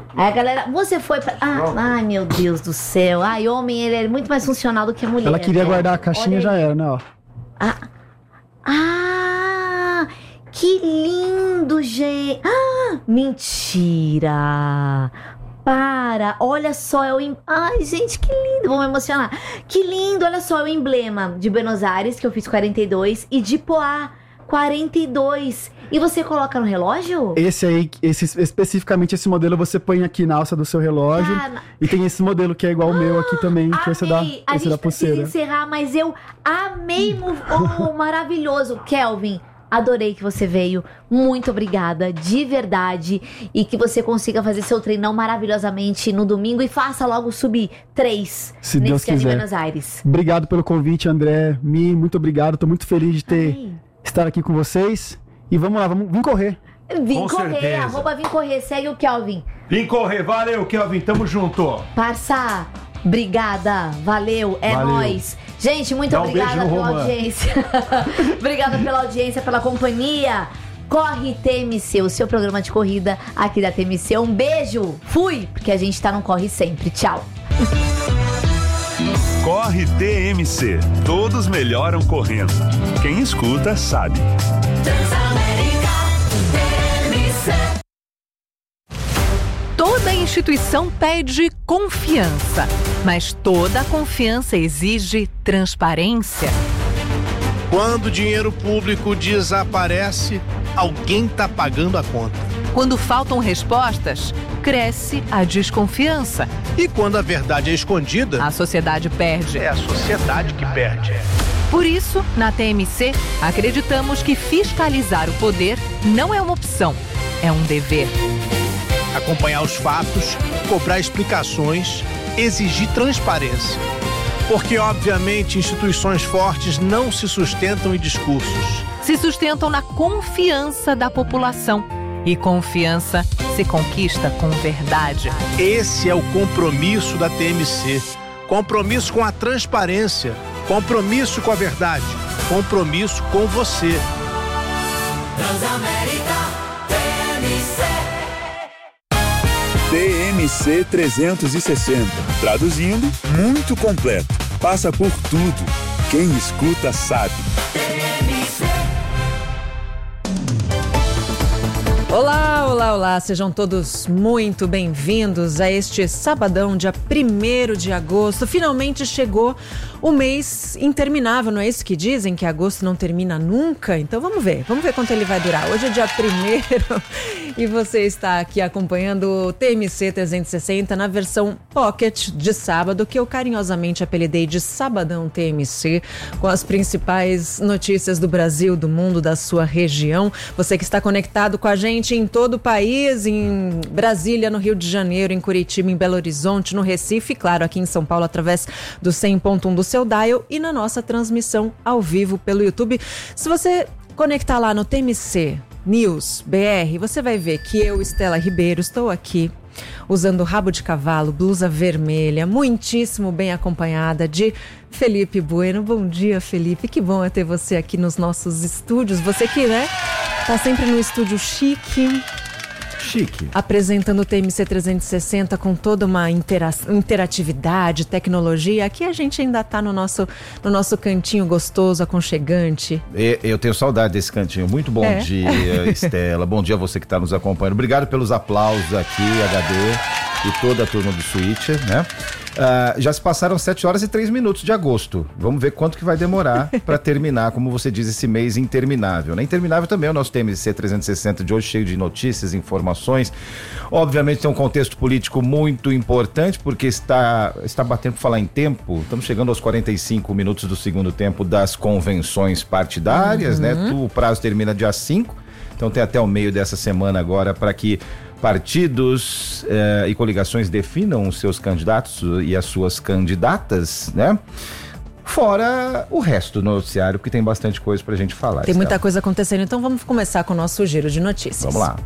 Aí a galera, você foi pra... ai, meu Deus do céu. Ai, homem, ele é muito mais funcional do que a mulher. Ela queria guardar a caixinha, já era, né, ó. Que lindo, gente. Mentira. Olha só, ai, gente, que lindo, vou me emocionar. Que lindo, olha só, é o emblema de Buenos Aires, que eu fiz 42, e de Poá, 42. E você coloca no relógio? Especificamente esse modelo você põe aqui na alça do seu relógio. E tem esse modelo que é igual ao meu aqui também, que esse da pulseira. A gente precisa encerrar, mas eu amei, maravilhoso. Kelvin, adorei que você veio. Muito obrigada, de verdade. E que você consiga fazer seu treinão maravilhosamente no domingo e faça logo subir 3 se Deus quiser. De Buenos Aires. Obrigado pelo convite, André. Muito obrigado. Tô muito feliz de estar aqui com vocês. E vamos lá, vamos correr. Vim correr, arroba Vim Correr. Segue o Kelvin. Vim correr, valeu, Kelvin, tamo junto. Parça, obrigada, valeu, nóis. Gente, muito obrigada pela audiência. Obrigada pela audiência, pela companhia. Corre TMC, o seu programa de corrida aqui da TMC. Um beijo, fui, porque a gente tá no Corre Sempre. Tchau. Corre TMC, todos melhoram correndo. Quem escuta sabe. Transamérica TMC. Toda instituição pede confiança, mas toda confiança exige transparência. Quando o dinheiro público desaparece, alguém está pagando a conta. Quando faltam respostas, cresce a desconfiança. E quando a verdade é escondida, a sociedade perde. É a sociedade que perde. Por isso, na TMC, acreditamos que fiscalizar o poder não é uma opção, é um dever. Acompanhar os fatos, cobrar explicações, exigir transparência. Porque, obviamente, instituições fortes não se sustentam em discursos. Se sustentam na confiança da população. E confiança se conquista com verdade. Esse é o compromisso da TMC. Compromisso com a transparência. Compromisso com a verdade. Compromisso com você. Transamérica TMC. TMC 360. Traduzindo, muito completo. Passa por tudo. Quem escuta sabe. Olá, sejam todos muito bem-vindos a este sabadão, dia 1º de agosto. Finalmente chegou o mês interminável, não é isso que dizem, que agosto não termina nunca? Então vamos ver quanto ele vai durar. Hoje é dia 1º e você está aqui acompanhando o TMC 360 na versão Pocket de sábado, que eu carinhosamente apelidei de Sabadão TMC, com as principais notícias do Brasil, do mundo, da sua região. Você que está conectado com a gente em todo o país, em Brasília, no Rio de Janeiro, em Curitiba, em Belo Horizonte, no Recife, claro, aqui em São Paulo, através do 100.1 do seu dial e na nossa transmissão ao vivo pelo YouTube. Se você conectar lá no TMC News BR, você vai ver que eu, Estela Ribeiro, estou aqui usando rabo de cavalo, blusa vermelha, muitíssimo bem acompanhada de Felipe Bueno. Bom dia, Felipe, que bom é ter você aqui nos nossos estúdios. Você que, tá sempre no estúdio chique, apresentando o TMC 360 com toda uma interatividade, tecnologia. Aqui a gente ainda tá no nosso cantinho gostoso, aconchegante. Eu tenho saudade desse cantinho. Muito bom dia, Estela. Bom dia a você que está nos acompanhando. Obrigado pelos aplausos aqui, HD e toda a turma do Switcher, né? Já se passaram 7 horas e 3 minutos de agosto. Vamos ver quanto que vai demorar para terminar, como você diz, esse mês interminável, né? Interminável também é o nosso TMC 360 de hoje, cheio de notícias, informações. Obviamente tem um contexto político muito importante, porque está batendo por falar em tempo. Estamos chegando aos 45 minutos do segundo tempo das convenções partidárias, né? O prazo termina dia 5, então tem até o meio dessa semana agora para que partidos e coligações definam os seus candidatos e as suas candidatas, né? Fora o resto do noticiário, porque tem bastante coisa pra gente falar. Tem muita coisa acontecendo, então vamos começar com o nosso giro de notícias. Vamos lá.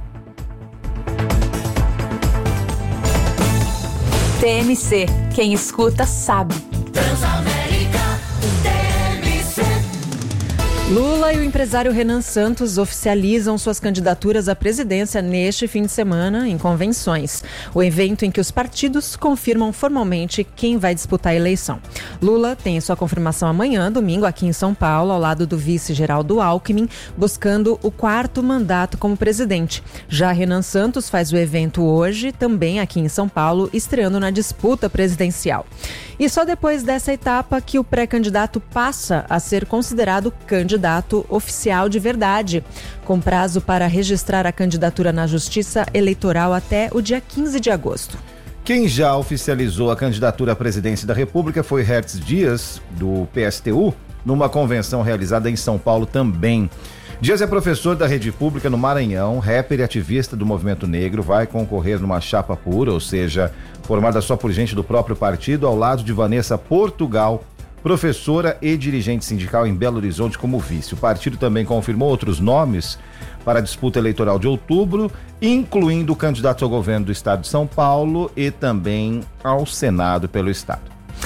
TMC, quem escuta sabe. Lula e o empresário Renan Santos oficializam suas candidaturas à presidência neste fim de semana em convenções. O evento em que os partidos confirmam formalmente quem vai disputar a eleição. Lula tem sua confirmação amanhã, domingo, aqui em São Paulo, ao lado do vice Geraldo Alckmin, buscando o 4º mandato como presidente. Já Renan Santos faz o evento hoje, também aqui em São Paulo, estreando na disputa presidencial. E só depois dessa etapa que o pré-candidato passa a ser considerado candidato oficial de verdade, com prazo para registrar a candidatura na Justiça Eleitoral até o dia 15 de agosto. Quem já oficializou a candidatura à presidência da República foi Hertz Dias, do PSTU, numa convenção realizada em São Paulo também. Dias é professor da rede pública no Maranhão, rapper e ativista do movimento negro, vai concorrer numa chapa pura, ou seja, formada só por gente do próprio partido, ao lado de Vanessa Portugal, professora e dirigente sindical em Belo Horizonte como vice. O partido também confirmou outros nomes para a disputa eleitoral de outubro, incluindo candidatos ao governo do estado de São Paulo e também ao Senado pelo estado.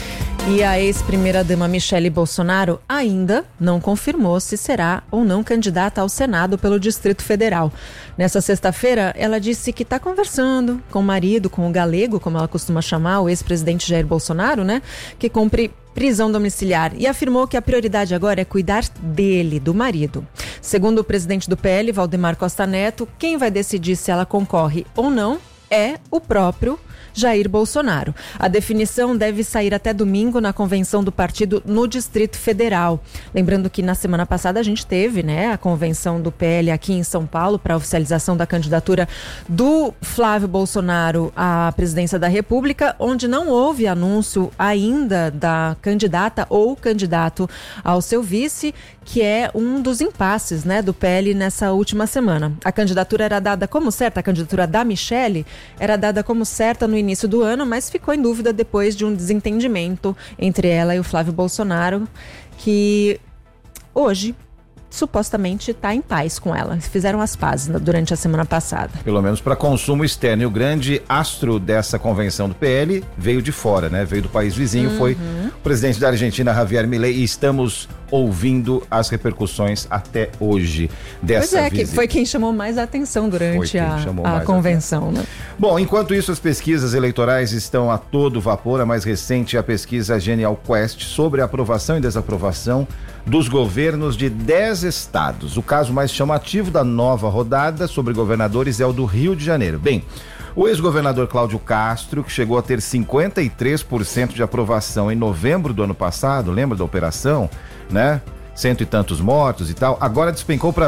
E a ex-primeira-dama Michele Bolsonaro ainda não confirmou se será ou não candidata ao Senado pelo Distrito Federal. Nessa sexta-feira, ela disse que está conversando com o marido, com o galego, como ela costuma chamar, o ex-presidente Jair Bolsonaro, né? Que cumpre prisão domiciliar, e afirmou que a prioridade agora é cuidar dele, do marido. Segundo o presidente do PL, Valdemar Costa Neto, quem vai decidir se ela concorre ou não é o próprio Jair Bolsonaro. A definição deve sair até domingo na convenção do partido no Distrito Federal. Lembrando que na semana passada a gente teve, né, a convenção do PL aqui em São Paulo para a oficialização da candidatura do Flávio Bolsonaro à presidência da República, onde não houve anúncio ainda da candidata ou candidato ao seu vice, que é um dos impasses, né, do PL nessa última semana. A candidatura era dada como certa, a candidatura da Michele era dada como certa no início do ano, mas ficou em dúvida depois de um desentendimento entre ela e o Flávio Bolsonaro, que hoje supostamente está em paz com ela. Fizeram as pazes durante a semana passada. Pelo menos para consumo externo. E o grande astro dessa convenção do PL veio de fora, né? Veio do país vizinho, foi o presidente da Argentina, Javier Milei, e estamos ouvindo as repercussões até hoje dessa visita. Que foi quem chamou mais a atenção durante a convenção, né? Bom, enquanto isso, as pesquisas eleitorais estão a todo vapor. A mais recente é a pesquisa Genial Quest sobre a aprovação e desaprovação dos governos de 10 estados. O caso mais chamativo da nova rodada sobre governadores é o do Rio de Janeiro. Bem, o ex-governador Cláudio Castro, que chegou a ter 53% de aprovação em novembro do ano passado, lembra da operação, né? 100 e tantos mortos e tal, agora despencou para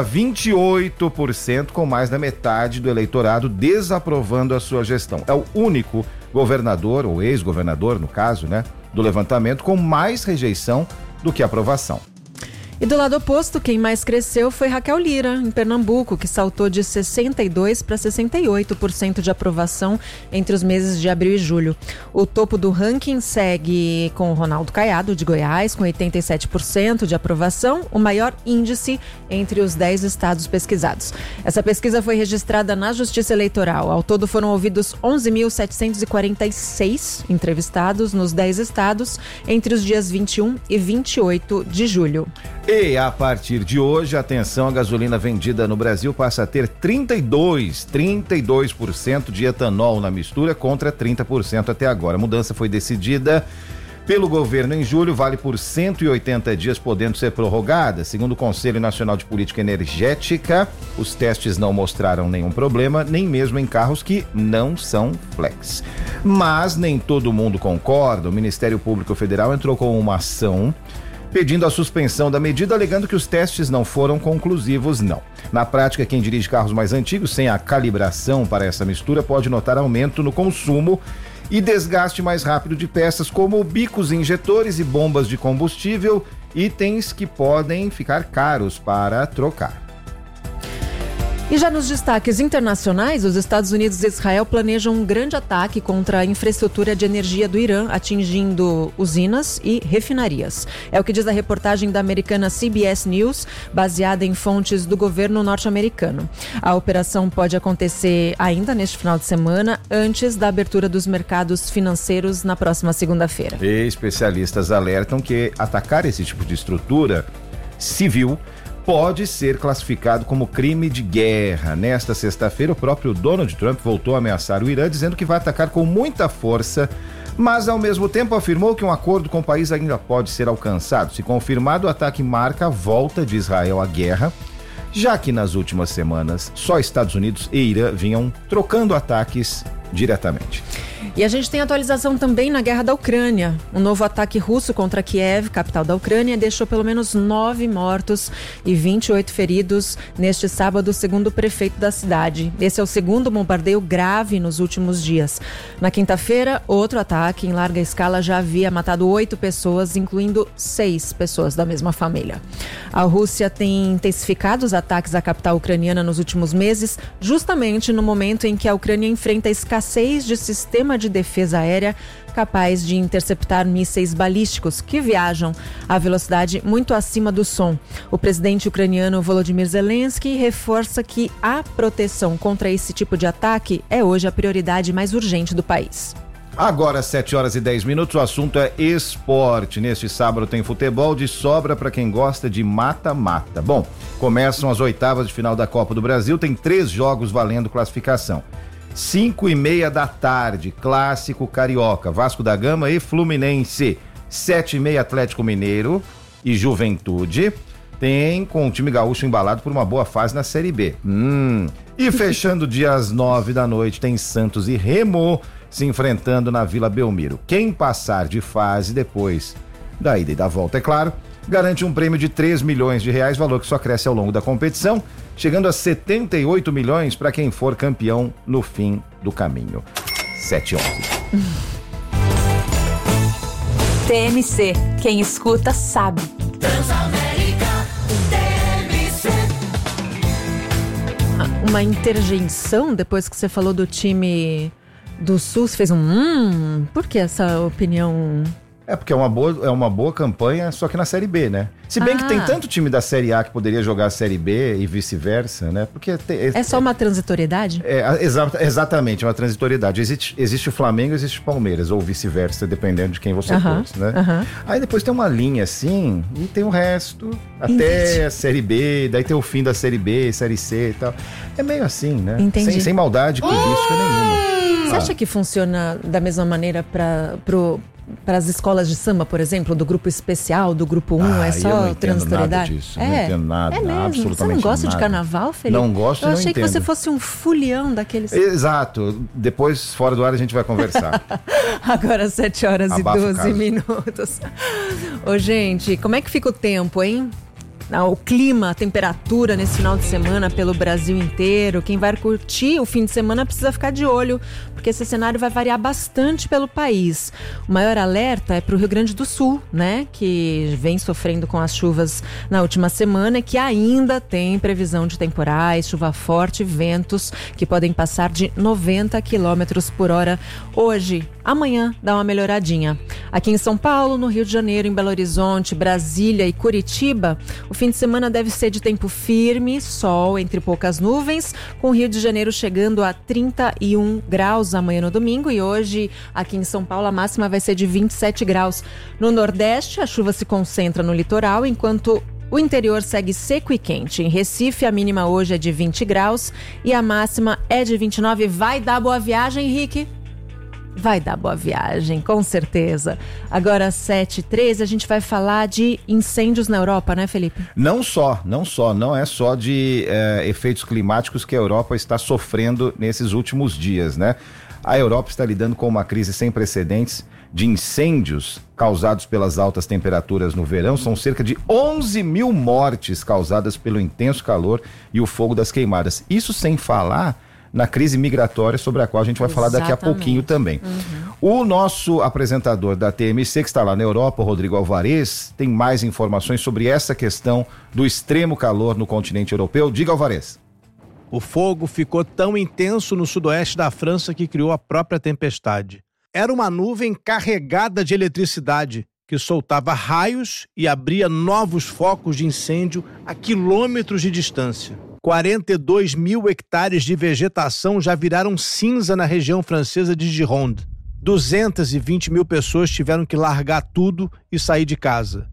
28%, com mais da metade do eleitorado desaprovando a sua gestão. É o único governador, ou ex-governador no caso, né, do levantamento, com mais rejeição do que aprovação. E do lado oposto, quem mais cresceu foi Raquel Lira, em Pernambuco, que saltou de 62% para 68% de aprovação entre os meses de abril e julho. O topo do ranking segue com Ronaldo Caiado, de Goiás, com 87% de aprovação, o maior índice entre os 10 estados pesquisados. Essa pesquisa foi registrada na Justiça Eleitoral. Ao todo foram ouvidos 11.746 entrevistados nos 10 estados entre os dias 21 e 28 de julho. E a partir de hoje, atenção, a gasolina vendida no Brasil passa a ter 32% de etanol na mistura contra 30% até agora. A mudança foi decidida pelo governo em julho, vale por 180 dias, podendo ser prorrogada. Segundo o Conselho Nacional de Política Energética, os testes não mostraram nenhum problema, nem mesmo em carros que não são flex. Mas nem todo mundo concorda. O Ministério Público Federal entrou com uma ação pedindo a suspensão da medida, alegando que os testes não foram conclusivos, não. Na prática, quem dirige carros mais antigos, sem a calibração para essa mistura, pode notar aumento no consumo e desgaste mais rápido de peças como bicos injetores e bombas de combustível, itens que podem ficar caros para trocar. E já nos destaques internacionais, os Estados Unidos e Israel planejam um grande ataque contra a infraestrutura de energia do Irã, atingindo usinas e refinarias. É o que diz a reportagem da americana CBS News, baseada em fontes do governo norte-americano. A operação pode acontecer ainda neste final de semana, antes da abertura dos mercados financeiros na próxima segunda-feira. E especialistas alertam que atacar esse tipo de estrutura civil pode ser classificado como crime de guerra. Nesta sexta-feira, o próprio Donald Trump voltou a ameaçar o Irã, dizendo que vai atacar com muita força, mas ao mesmo tempo afirmou que um acordo com o país ainda pode ser alcançado. Se confirmado, o ataque marca a volta de Israel à guerra, já que nas últimas semanas só Estados Unidos e Irã vinham trocando ataques diretamente. E a gente tem atualização também na guerra da Ucrânia. Um novo ataque russo contra Kiev, capital da Ucrânia, deixou pelo menos 9 mortos e 28 feridos neste sábado, segundo o prefeito da cidade. Esse é o segundo bombardeio grave nos últimos dias. Na quinta-feira, outro ataque em larga escala já havia matado 8 pessoas, incluindo 6 pessoas da mesma família. A Rússia tem intensificado os ataques à capital ucraniana nos últimos meses, justamente no momento em que a Ucrânia enfrenta a escassez de sistema de defesa aérea capaz de interceptar mísseis balísticos que viajam a velocidade muito acima do som. O presidente ucraniano Volodymyr Zelensky reforça que a proteção contra esse tipo de ataque é hoje a prioridade mais urgente do país. Agora, 7h10, o assunto é esporte. Neste sábado tem futebol de sobra para quem gosta de mata-mata. Bom, começam as oitavas de final da Copa do Brasil, tem 3 jogos valendo classificação. 5h30 da tarde, clássico carioca, Vasco da Gama e Fluminense. 7h30, Atlético Mineiro e Juventude. Tem com o time gaúcho embalado por uma boa fase na Série B. E fechando o dia às 9 da noite, tem Santos e Remo se enfrentando na Vila Belmiro. Quem passar de fase depois da ida e da volta, é claro, garante um prêmio de 3 milhões de reais, valor que só cresce ao longo da competição, chegando a 78 milhões para quem for campeão no fim do caminho. 7h11. TMC, quem escuta sabe. Transamérica, TMC. Uma interjeição depois que você falou do time do Sul, você fez por que essa opinião? É porque é uma boa campanha, só que na Série B, né? Se bem que tem tanto time da Série A que poderia jogar a Série B e vice-versa, né? Porque é só uma transitoriedade? Exatamente, uma transitoriedade. Existe o Flamengo, existe o Palmeiras, ou vice-versa, dependendo de quem você fosse, né? Aí depois tem uma linha assim, e tem o resto, até a Série B, daí tem o fim da Série B, Série C e tal. É meio assim, né? Entendi. Sem maldade clubística nenhuma. Você acha que funciona da mesma maneira para as escolas de samba, por exemplo, do grupo especial, do grupo 1, é só transitoriedade? Não entendo nada, é mesmo? absolutamente Você não gosta nada. De carnaval, Felipe? Não gosto, não entendo. Eu achei que você fosse um fulião daqueles... Exato. Depois, fora do ar, a gente vai conversar. Agora, 7h12. Ô, gente, como é que fica o tempo, hein? O clima, a temperatura nesse final de semana pelo Brasil inteiro. Quem vai curtir o fim de semana precisa ficar de olho, porque esse cenário vai variar bastante pelo país. O maior alerta é para o Rio Grande do Sul, né? Que vem sofrendo com as chuvas na última semana e que ainda tem previsão de temporais, chuva forte e ventos que podem passar de 90 km por hora hoje. Amanhã dá uma melhoradinha. Aqui em São Paulo, no Rio de Janeiro, em Belo Horizonte, Brasília e Curitiba, o fim de semana deve ser de tempo firme, sol entre poucas nuvens, com o Rio de Janeiro chegando a 31 graus amanhã no domingo e hoje aqui em São Paulo a máxima vai ser de 27 graus. No Nordeste, a chuva se concentra no litoral, enquanto o interior segue seco e quente. Em Recife, a mínima hoje é de 20 graus e a máxima é de 29. Vai dar boa viagem, Henrique? Vai dar boa viagem, com certeza. Agora, 7h13, a gente vai falar de incêndios na Europa, né, Felipe? Não é só de efeitos climáticos que a Europa está sofrendo nesses últimos dias, né? A Europa está lidando com uma crise sem precedentes de incêndios causados pelas altas temperaturas no verão. São cerca de 11 mil mortes causadas pelo intenso calor e o fogo das queimadas. Isso sem falar na crise migratória, sobre a qual a gente vai falar daqui a pouquinho também. O nosso apresentador da TMC, que está lá na Europa, o Rodrigo Alvarez, tem mais informações sobre essa questão do extremo calor no continente europeu. Diga, Alvarez. O fogo ficou tão intenso no sudoeste da França que criou a própria tempestade. Era uma nuvem carregada de eletricidade que soltava raios e abria novos focos de incêndio a quilômetros de distância. 42 mil hectares de vegetação já viraram cinza na região francesa de Gironde. 220 mil pessoas tiveram que largar tudo e sair de casa.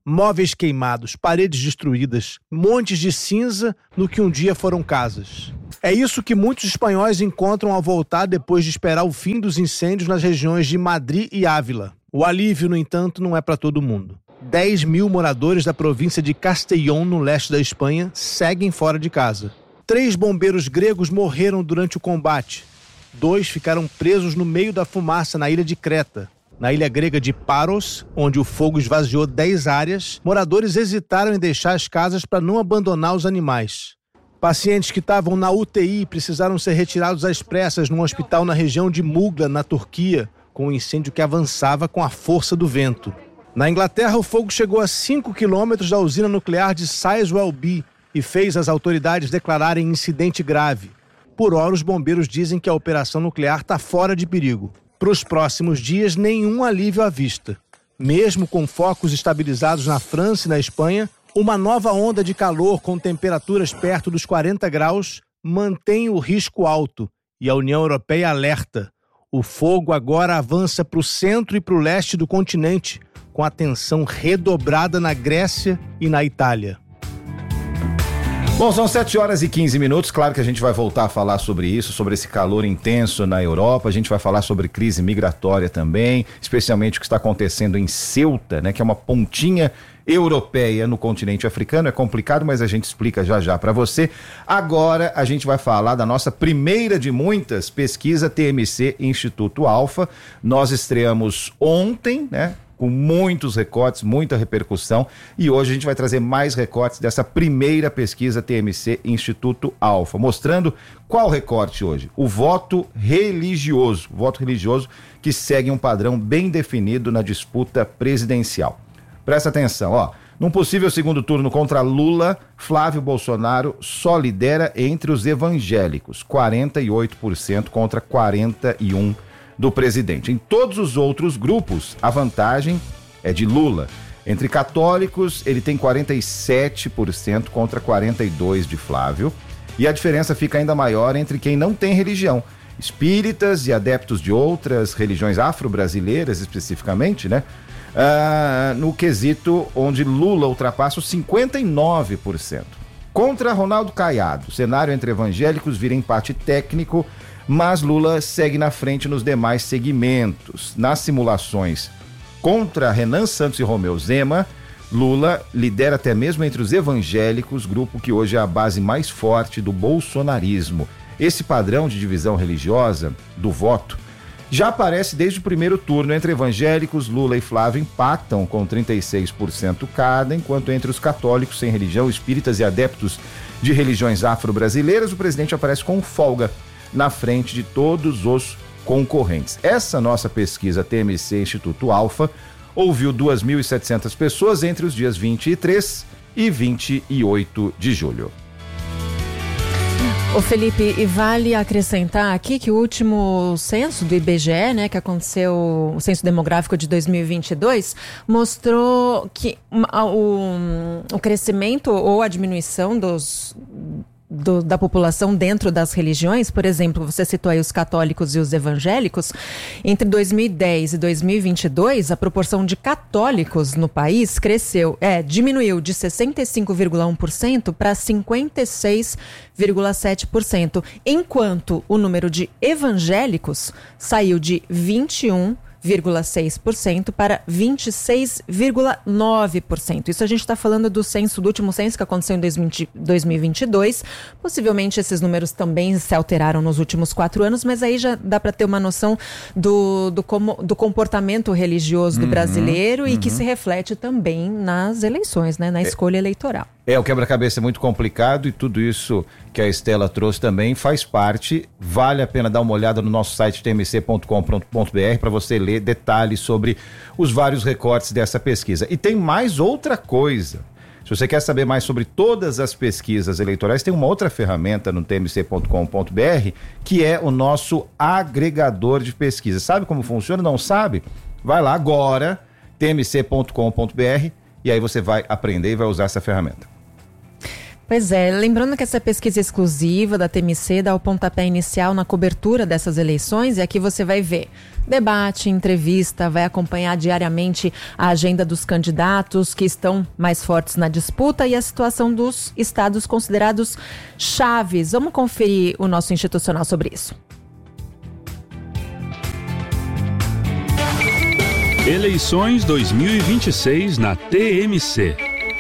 Móveis queimados, paredes destruídas, montes de cinza no que um dia foram casas. É isso que muitos espanhóis encontram ao voltar depois de esperar o fim dos incêndios nas regiões de Madrid e Ávila. O alívio, no entanto, não é para todo mundo. 10 mil moradores da província de Castellón, no leste da Espanha, seguem fora de casa. 3 bombeiros gregos morreram durante o combate. 2 ficaram presos no meio da fumaça na ilha de Creta. Na ilha grega de Paros, onde o fogo esvaziou 10 áreas, moradores hesitaram em deixar as casas para não abandonar os animais. Pacientes que estavam na UTI precisaram ser retirados às pressas num hospital na região de Mugla, na Turquia, com um incêndio que avançava com a força do vento. Na Inglaterra, o fogo chegou a 5 quilômetros da usina nuclear de Sizewell B e fez as autoridades declararem incidente grave. Por hora, os bombeiros dizem que a operação nuclear está fora de perigo. Para os próximos dias, nenhum alívio à vista. Mesmo com focos estabilizados na França e na Espanha, uma nova onda de calor com temperaturas perto dos 40 graus mantém o risco alto e a União Europeia alerta. O fogo agora avança para o centro e para o leste do continente, com a tensão redobrada na Grécia e na Itália. Bom, são 7h15. Claro que a gente vai voltar a falar sobre isso, sobre esse calor intenso na Europa. A gente vai falar sobre crise migratória também, especialmente o que está acontecendo em Ceuta, né, que é uma pontinha europeia no continente africano. É complicado, mas a gente explica já para você. Agora a gente vai falar da nossa primeira de muitas pesquisa TMC Instituto Alfa. Nós estreamos ontem, né? Com muitos recortes, muita repercussão, e hoje a gente vai trazer mais recortes dessa primeira pesquisa TMC Instituto Alfa, mostrando qual recorte hoje? O voto religioso que segue um padrão bem definido na disputa presidencial. Presta atenção, ó. Num possível segundo turno contra Lula, Flávio Bolsonaro só lidera entre os evangélicos, 48% contra 41% do presidente. Em todos os outros grupos, a vantagem é de Lula. Entre católicos, ele tem 47% contra 42% de Flávio. E a diferença fica ainda maior entre quem não tem religião. Espíritas e adeptos de outras religiões afro-brasileiras, especificamente, né? No quesito onde Lula ultrapassa os 59%. Contra Ronaldo Caiado, o cenário entre evangélicos vira empate técnico, mas Lula segue na frente nos demais segmentos. Nas simulações contra Renan Santos e Romeu Zema, Lula lidera até mesmo entre os evangélicos, grupo que hoje é a base mais forte do bolsonarismo. Esse padrão de divisão religiosa do voto já aparece desde o primeiro turno. Entre evangélicos, Lula e Flávio empatam com 36% cada, enquanto entre os católicos sem religião, espíritas e adeptos de religiões afro-brasileiras, o presidente aparece com folga na frente de todos os concorrentes. Essa nossa pesquisa TMC Instituto Alfa ouviu 2.700 pessoas entre os dias 23 e 28 de julho. Ô Felipe, e vale acrescentar aqui que o último censo do IBGE, né, que aconteceu, o censo demográfico de 2022, mostrou que o crescimento ou a diminuição da população dentro das religiões, por exemplo, você citou aí os católicos e os evangélicos, entre 2010 e 2022, a proporção de católicos no país diminuiu de 65,1% para 56,7%, enquanto o número de evangélicos saiu de 21,6% para 26,9%. Isso a gente está falando do último censo que aconteceu em 2022. Possivelmente esses números também se alteraram nos últimos 4 anos, mas aí já dá para ter uma noção do comportamento religioso do brasileiro e que se reflete também nas eleições, né, na escolha eleitoral. O quebra-cabeça é muito complicado e tudo isso que a Estela trouxe também faz parte. Vale a pena dar uma olhada no nosso site tmc.com.br para você ler detalhes sobre os vários recortes dessa pesquisa. E tem mais outra coisa. Se você quer saber mais sobre todas as pesquisas eleitorais, tem uma outra ferramenta no tmc.com.br que é o nosso agregador de pesquisa. Sabe como funciona? Não sabe? Vai lá agora, tmc.com.br, e aí você vai aprender e vai usar essa ferramenta. Pois é, lembrando que essa pesquisa exclusiva da TMC dá o pontapé inicial na cobertura dessas eleições, e aqui você vai ver debate, entrevista, vai acompanhar diariamente a agenda dos candidatos que estão mais fortes na disputa e a situação dos estados considerados chaves. Vamos conferir o nosso institucional sobre isso. Eleições 2026 na TMC.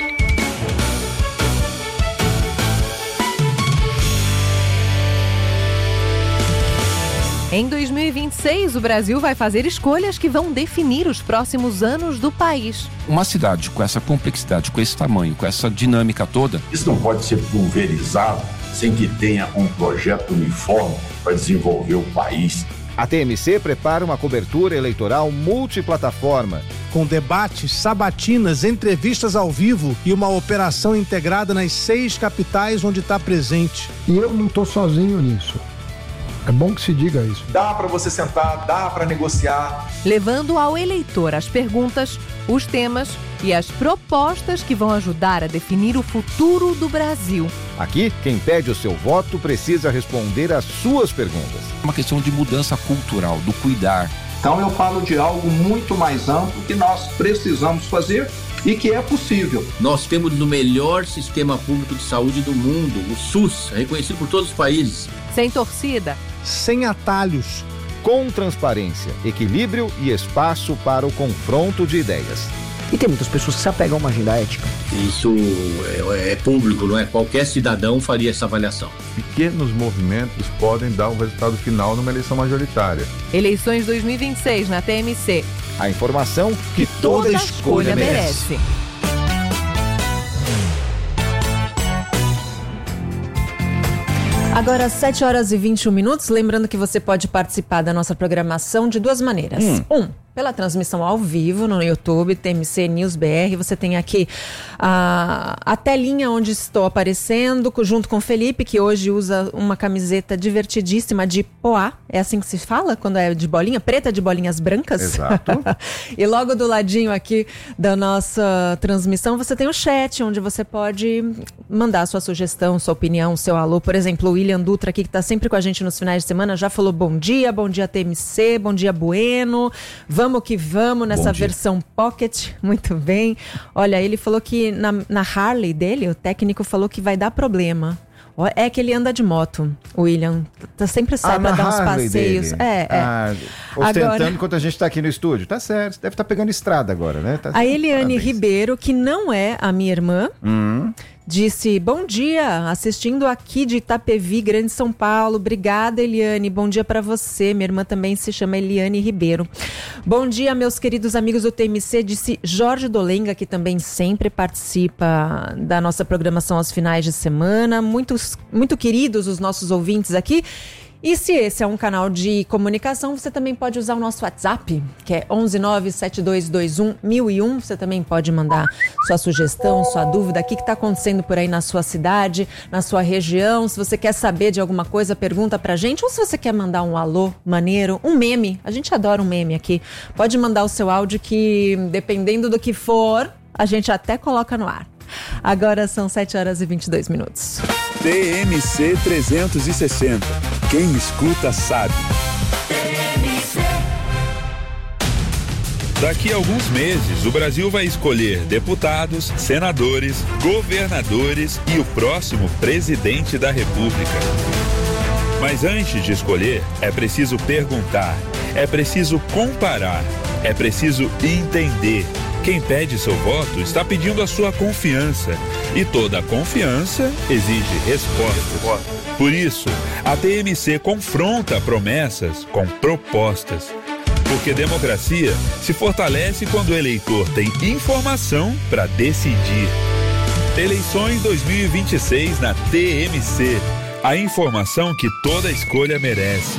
Em 2026, o Brasil vai fazer escolhas que vão definir os próximos anos do país. Uma cidade com essa complexidade, com esse tamanho, com essa dinâmica toda... Isso não pode ser pulverizado sem que tenha um projeto uniforme para desenvolver o país. A TMC prepara uma cobertura eleitoral multiplataforma. Com debates, sabatinas, entrevistas ao vivo e uma operação integrada nas 6 capitais onde está presente. E eu não estou sozinho nisso. É bom que se diga isso. Dá para você sentar, dá para negociar. Levando ao eleitor as perguntas, os temas e as propostas que vão ajudar a definir o futuro do Brasil. Aqui, quem pede o seu voto precisa responder às suas perguntas. É uma questão de mudança cultural, do cuidar. Então eu falo de algo muito mais amplo que nós precisamos fazer e que é possível. Nós temos o melhor sistema público de saúde do mundo, o SUS, reconhecido por todos os países. Sem torcida, sem atalhos, com transparência, equilíbrio e espaço para o confronto de ideias. E tem muitas pessoas que se apegam a uma agenda ética. Isso é público, não é? Qualquer cidadão faria essa avaliação. Pequenos movimentos podem dar um resultado final numa eleição majoritária. Eleições 2026 na TMC. A informação que toda escolha merece. Agora, 7h21. Lembrando que você pode participar da nossa programação de 2 maneiras. Pela transmissão ao vivo no YouTube, TMC News BR. Você tem aqui a telinha onde estou aparecendo, junto com o Felipe, que hoje usa uma camiseta divertidíssima de poá. É assim que se fala quando é de bolinha? Preta de bolinhas brancas? Exato. E logo do ladinho aqui da nossa transmissão, você tem o chat, onde você pode mandar sua sugestão, sua opinião, seu alô. Por exemplo, o William Dutra aqui, que está sempre com a gente nos finais de semana, já falou bom dia TMC, bom dia Bueno. Vamos que vamos nessa versão Pocket, muito bem. Olha, ele falou que na Harley dele, o técnico falou que vai dar problema. É que ele anda de moto, o William. Tá sempre sai pra dar uns passeios. Ostentando agora, enquanto a gente tá aqui no estúdio. Tá certo, deve estar pegando estrada agora, né? A Eliane Ribeiro, que não é a minha irmã, disse, bom dia, assistindo aqui de Itapevi, Grande São Paulo. Obrigada, Eliane, bom dia pra você. Minha irmã também se chama Eliane Ribeiro. Bom dia, meus queridos amigos do TMC, disse Jorge Dolenga, que também sempre participa da nossa programação aos finais de semana. Muito queridos os nossos ouvintes aqui. E se esse é um canal de comunicação, você também pode usar o nosso WhatsApp, que é 11972211001. Você também pode mandar sua sugestão, sua dúvida, o que está acontecendo por aí na sua cidade, na sua região. Se você quer saber de alguma coisa, pergunta pra gente. Ou se você quer mandar um alô maneiro, um meme. A gente adora um meme aqui. Pode mandar o seu áudio que, dependendo do que for, a gente até coloca no ar. Agora são 7h22. TMC 360. Quem escuta sabe. Daqui a alguns meses, o Brasil vai escolher deputados, senadores, governadores e o próximo presidente da República. Mas antes de escolher, é preciso perguntar, é preciso comparar, é preciso entender. Quem pede seu voto está pedindo a sua confiança. E toda confiança exige respostas. Por isso, a TMC confronta promessas com propostas. Porque democracia se fortalece quando o eleitor tem informação para decidir. Eleições 2026 na TMC. A informação que toda escolha merece.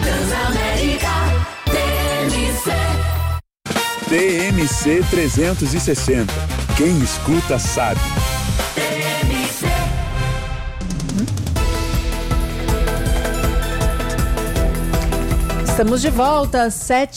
TMC 360. Quem escuta sabe. Estamos de volta,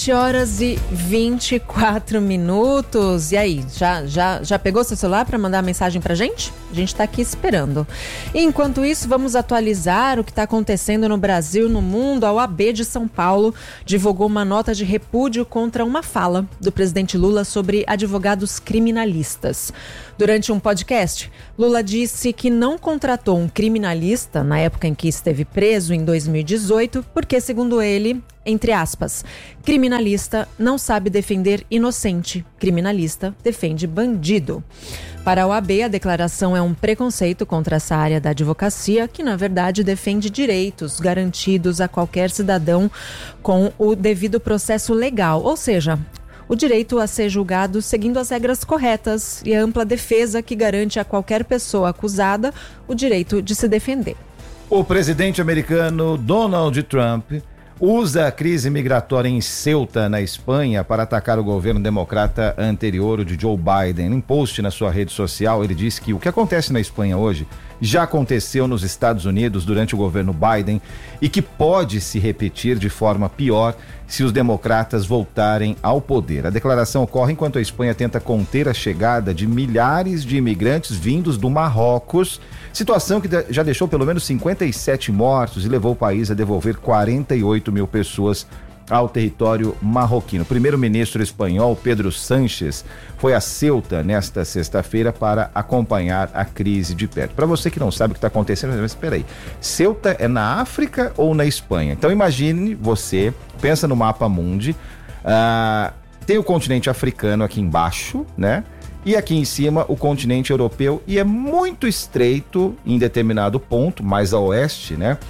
7h24. E aí, já pegou seu celular para mandar mensagem pra gente? A gente tá aqui esperando. Enquanto isso, vamos atualizar o que está acontecendo no Brasil e no mundo. A OAB de São Paulo divulgou uma nota de repúdio contra uma fala do presidente Lula sobre advogados criminalistas. Durante um podcast, Lula disse que não contratou um criminalista na época em que esteve preso, em 2018, porque, segundo ele, entre aspas, criminalista não sabe defender inocente, criminalista defende bandido. Para a OAB, a declaração é um preconceito contra essa área da advocacia, que na verdade defende direitos garantidos a qualquer cidadão com o devido processo legal, ou seja, o direito a ser julgado seguindo as regras corretas e a ampla defesa que garante a qualquer pessoa acusada o direito de se defender. O presidente americano Donald Trump usa a crise migratória em Ceuta, na Espanha, para atacar o governo democrata anterior, o de Joe Biden. Em post na sua rede social, ele disse que o que acontece na Espanha hoje já aconteceu nos Estados Unidos durante o governo Biden e que pode se repetir de forma pior se os democratas voltarem ao poder. A declaração ocorre enquanto a Espanha tenta conter a chegada de milhares de imigrantes vindos do Marrocos, situação que já deixou pelo menos 57 mortos e levou o país a devolver 48 mil pessoas ao território marroquino. O primeiro-ministro espanhol, Pedro Sánchez, foi a Ceuta nesta sexta-feira para acompanhar a crise de perto. Para você que não sabe o que está acontecendo, mas espera aí, Ceuta é na África ou na Espanha? Então imagine você, pensa no mapa mundi, tem o continente africano aqui embaixo, né? E aqui em cima o continente europeu, e é muito estreito em determinado ponto, mais a oeste, né?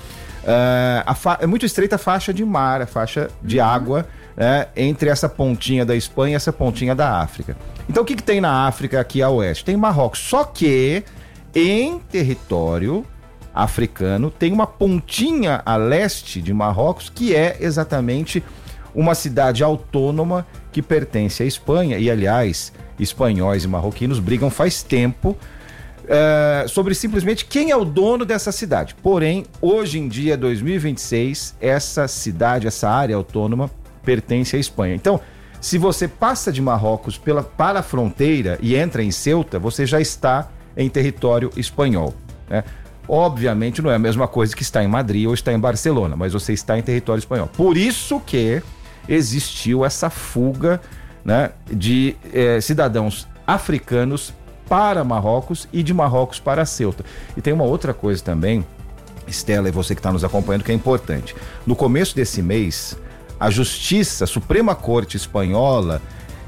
É muito estreita a faixa de mar, a faixa de água, entre essa pontinha da Espanha e essa pontinha da África. Então o que tem na África aqui a oeste? Tem Marrocos, só que em território africano tem uma pontinha a leste de Marrocos que é exatamente uma cidade autônoma que pertence à Espanha e, aliás, espanhóis e marroquinos brigam faz tempo sobre simplesmente quem é o dono dessa cidade. Porém, hoje em dia, 2026, essa cidade, essa área autônoma pertence à Espanha. Então, se você passa de Marrocos para a fronteira e entra em Ceuta, você já está em território espanhol, né? Obviamente não é a mesma coisa que estar em Madrid ou estar em Barcelona, mas você está em território espanhol. Por isso que existiu essa fuga, né, de cidadãos africanos para Marrocos e de Marrocos para Ceuta. E tem uma outra coisa também, Estela, e você que está nos acompanhando, que é importante. No começo desse mês, a Justiça, a Suprema Corte Espanhola,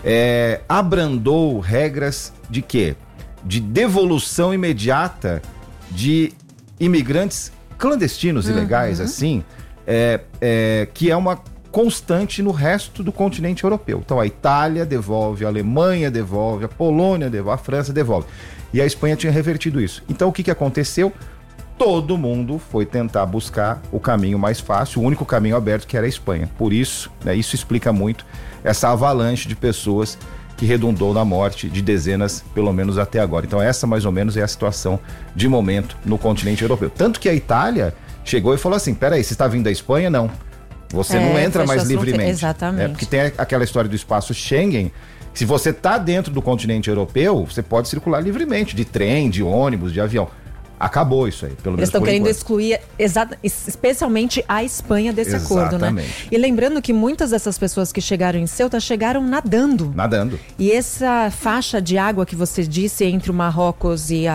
abrandou regras de quê? De devolução imediata de imigrantes clandestinos, ilegais, assim, que é uma constante no resto do continente europeu. Então a Itália devolve, a Alemanha devolve, a Polônia devolve, a França devolve. E a Espanha tinha revertido isso. Então o que aconteceu? Todo mundo foi tentar buscar o caminho mais fácil, o único caminho aberto, que era a Espanha. Por isso, né, isso explica muito essa avalanche de pessoas que redundou na morte de dezenas, pelo menos até agora. Então essa mais ou menos é a situação de momento no continente europeu. Tanto que a Itália chegou e falou assim, peraí, você está vindo da Espanha? Não. Você não entra mais livremente. Exatamente. Porque tem aquela história do espaço Schengen. Se você está dentro do continente europeu, você pode circular livremente, de trem, de ônibus, de avião. Acabou isso aí, pelo menos. Eles estão querendo excluir especialmente a Espanha desse acordo, né? E lembrando que muitas dessas pessoas que chegaram em Ceuta chegaram nadando. E essa faixa de água que você disse entre o Marrocos e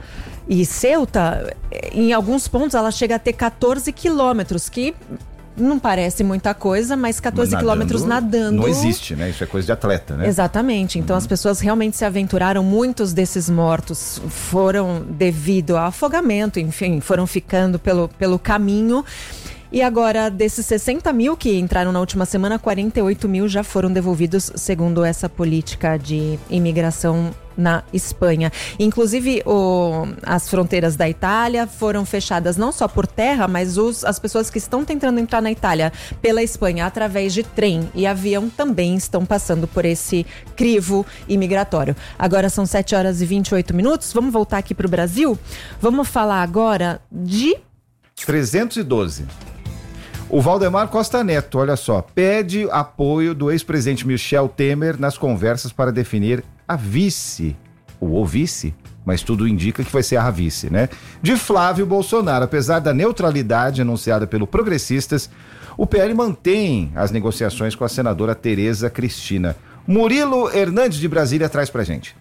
Ceuta, em alguns pontos ela chega a ter 14 quilômetros, que não parece muita coisa, mas 14 quilômetros nadando. Não existe, né? Isso é coisa de atleta, né? Exatamente. Então as pessoas realmente se aventuraram. Muitos desses mortos foram devido a afogamento, enfim, foram ficando pelo caminho. E agora, desses 60 mil que entraram na última semana, 48 mil já foram devolvidos, segundo essa política de imigração na Espanha. Inclusive, as fronteiras da Itália foram fechadas não só por terra, mas as pessoas que estão tentando entrar na Itália pela Espanha através de trem e avião também estão passando por esse crivo imigratório. Agora são 7h28. Vamos voltar aqui para o Brasil? Vamos falar agora de 312. O Valdemar Costa Neto, olha só, pede apoio do ex-presidente Michel Temer nas conversas para definir a vice, ou o vice, mas tudo indica que vai ser a vice, né? De Flávio Bolsonaro. Apesar da neutralidade anunciada pelo Progressistas, o PL mantém as negociações com a senadora Tereza Cristina. Murilo Hernandes de Brasília traz pra gente.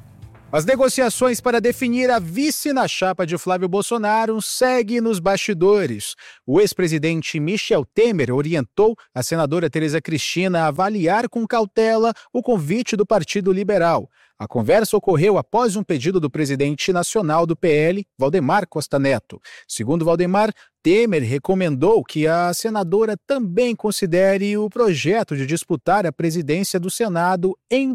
As negociações para definir a vice na chapa de Flávio Bolsonaro seguem nos bastidores. O ex-presidente Michel Temer orientou a senadora Tereza Cristina a avaliar com cautela o convite do Partido Liberal. A conversa ocorreu após um pedido do presidente nacional do PL, Valdemar Costa Neto. Segundo Valdemar, Temer recomendou que a senadora também considere o projeto de disputar a presidência do Senado em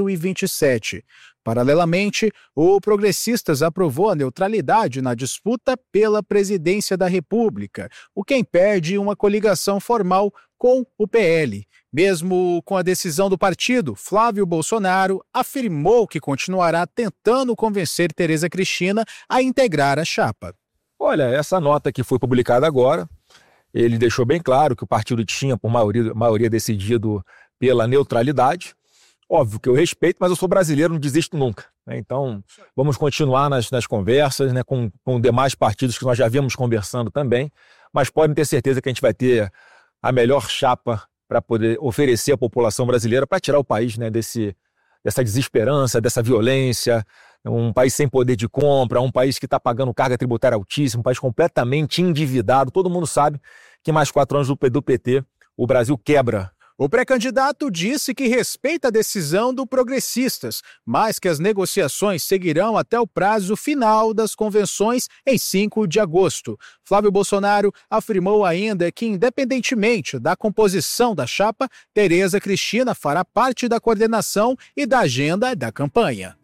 2027. Paralelamente, o Progressistas aprovou a neutralidade na disputa pela presidência da República, o que impede uma coligação formal com o PL. Mesmo com a decisão do partido, Flávio Bolsonaro afirmou que continuará tentando convencer Tereza Cristina a integrar a chapa. Olha, essa nota que foi publicada agora, ele deixou bem claro que o partido tinha, por maioria decidido pela neutralidade. Óbvio que eu respeito, mas eu sou brasileiro, não desisto nunca, né? Então, vamos continuar nas conversas, né, com demais partidos que nós já viemos conversando também, mas podem ter certeza que a gente vai ter a melhor chapa para poder oferecer à população brasileira para tirar o país, né, dessa desesperança, dessa violência, um país sem poder de compra, um país que está pagando carga tributária altíssima, um país completamente endividado. Todo mundo sabe que mais 4 anos do PT, o Brasil quebra. O pré-candidato disse que respeita a decisão do Progressistas, mas que as negociações seguirão até o prazo final das convenções em 5 de agosto. Flávio Bolsonaro afirmou ainda que, independentemente da composição da chapa, Tereza Cristina fará parte da coordenação e da agenda da campanha.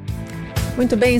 Muito bem,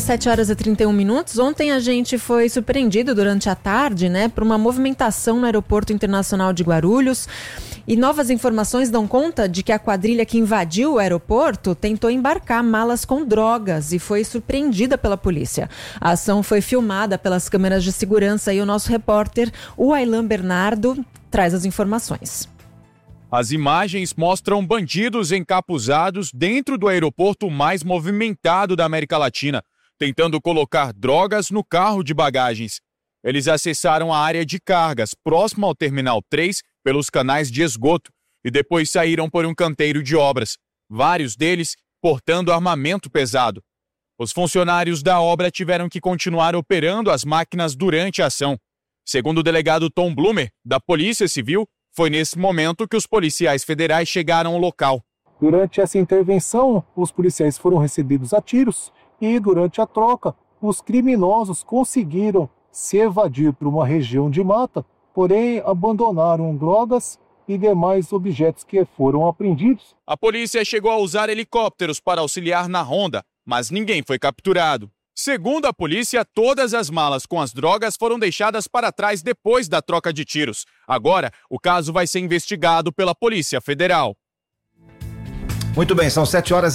7h31. Ontem a gente foi surpreendido durante a tarde, né, por uma movimentação no Aeroporto Internacional de Guarulhos. E novas informações dão conta de que a quadrilha que invadiu o aeroporto tentou embarcar malas com drogas e foi surpreendida pela polícia. A ação foi filmada pelas câmeras de segurança e o nosso repórter, o Aylan Bernardo, traz as informações. As imagens mostram bandidos encapuzados dentro do aeroporto mais movimentado da América Latina, tentando colocar drogas no carro de bagagens. Eles acessaram a área de cargas, próximo ao Terminal 3, pelos canais de esgoto, e depois saíram por um canteiro de obras, vários deles portando armamento pesado. Os funcionários da obra tiveram que continuar operando as máquinas durante a ação. Segundo o delegado Tom Blumer, da Polícia Civil, foi nesse momento que os policiais federais chegaram ao local. Durante essa intervenção, os policiais foram recebidos a tiros e, durante a troca, os criminosos conseguiram se evadir para uma região de mata, porém abandonaram drogas e demais objetos que foram apreendidos. A polícia chegou a usar helicópteros para auxiliar na ronda, mas ninguém foi capturado. Segundo a polícia, todas as malas com as drogas foram deixadas para trás depois da troca de tiros. Agora, o caso vai ser investigado pela Polícia Federal. Muito bem, são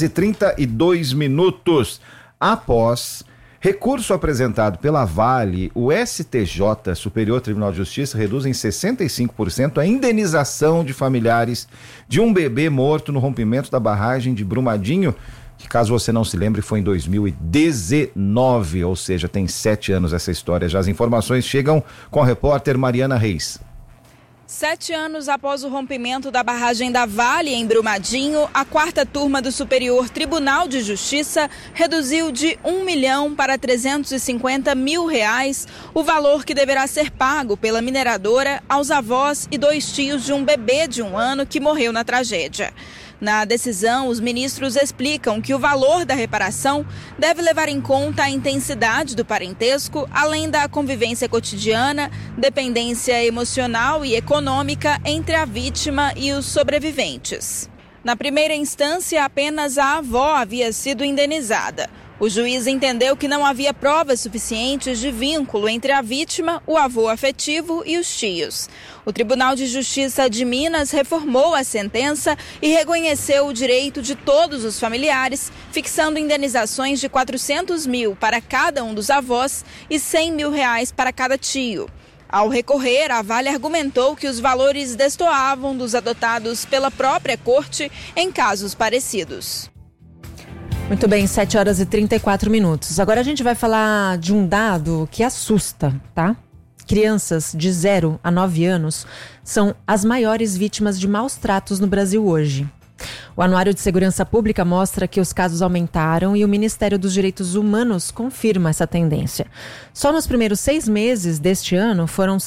7h32. Após recurso apresentado pela Vale, o STJ, Superior Tribunal de Justiça, reduz em 65% a indenização de familiares de um bebê morto no rompimento da barragem de Brumadinho, que, caso você não se lembre, foi em 2019, ou seja, tem 7 anos essa história. Já as informações chegam com a repórter Mariana Reis. 7 anos após o rompimento da barragem da Vale em Brumadinho, a 4ª turma do Superior Tribunal de Justiça reduziu de 1 milhão para 350 mil reais o valor que deverá ser pago pela mineradora aos avós e 2 tios de um bebê de 1 ano que morreu na tragédia. Na decisão, os ministros explicam que o valor da reparação deve levar em conta a intensidade do parentesco, além da convivência cotidiana, dependência emocional e econômica entre a vítima e os sobreviventes. Na primeira instância, apenas a avó havia sido indenizada. O juiz entendeu que não havia provas suficientes de vínculo entre a vítima, o avô afetivo e os tios. O Tribunal de Justiça de Minas reformou a sentença e reconheceu o direito de todos os familiares, fixando indenizações de 400 mil para cada um dos avós e 100 mil reais para cada tio. Ao recorrer, a Vale argumentou que os valores destoavam dos adotados pela própria corte em casos parecidos. Muito bem, 7h34. Agora a gente vai falar de um dado que assusta, tá? Crianças de 0 a 9 anos são as maiores vítimas de maus tratos no Brasil hoje. O Anuário de Segurança Pública mostra que os casos aumentaram e o Ministério dos Direitos Humanos confirma essa tendência. Só nos primeiros 6 meses deste ano foram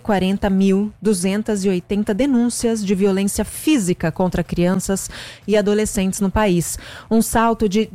140.280 denúncias de violência física contra crianças e adolescentes no país. Um salto de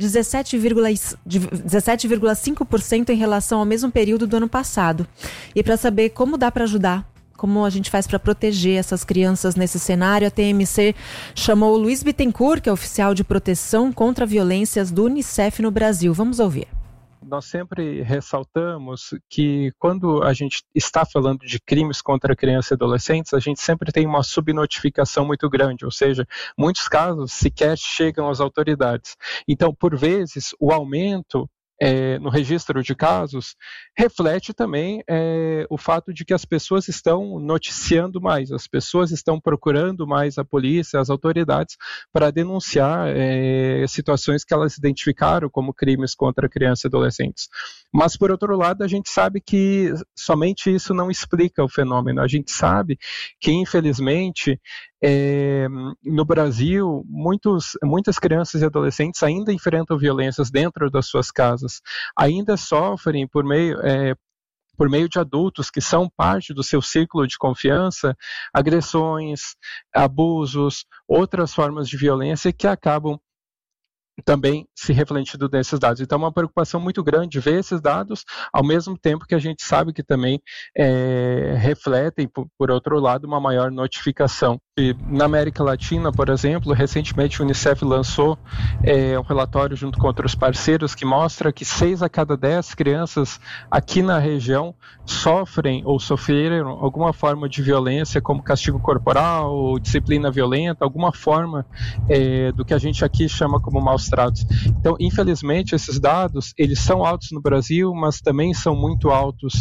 17,5% em relação ao mesmo período do ano passado. E para saber como dá para ajudar, como a gente faz para proteger essas crianças nesse cenário, a TMC chamou o Luiz Bittencourt, que é oficial de proteção contra violências do Unicef no Brasil. Vamos ouvir. Nós sempre ressaltamos que quando a gente está falando de crimes contra crianças e adolescentes, a gente sempre tem uma subnotificação muito grande, ou seja, muitos casos sequer chegam às autoridades. Então, por vezes, o aumento no registro de casos, reflete também o fato de que as pessoas estão noticiando mais, as pessoas estão procurando mais a polícia, as autoridades, para denunciar situações que elas identificaram como crimes contra crianças e adolescentes. Mas, por outro lado, a gente sabe que somente isso não explica o fenômeno. A gente sabe que, infelizmente, no Brasil, muitas crianças e adolescentes ainda enfrentam violências dentro das suas casas, ainda sofrem por meio de adultos que são parte do seu círculo de confiança, agressões, abusos, outras formas de violência que acabam também se refletindo nesses dados. Então, é uma preocupação muito grande ver esses dados, ao mesmo tempo que a gente sabe que também refletem, por outro lado, uma maior notificação. E na América Latina, por exemplo, recentemente o Unicef lançou um relatório junto com outros parceiros que mostra que 6 a cada 10 crianças aqui na região sofrem ou sofreram alguma forma de violência, como castigo corporal, ou disciplina violenta, alguma forma do que a gente aqui chama como maus tratos. Então, infelizmente, esses dados, eles são altos no Brasil, mas também são muito altos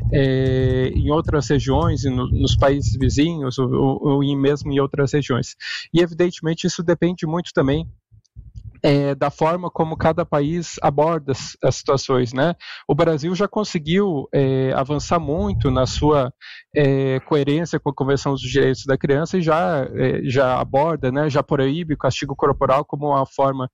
em outras regiões, nos países vizinhos, ou mesmo em outras regiões. E, evidentemente, isso depende muito também da forma como cada país aborda as situações, né? O Brasil já conseguiu avançar muito na sua coerência com a Convenção dos Direitos da Criança e já aborda, né, já proíbe o castigo corporal como uma forma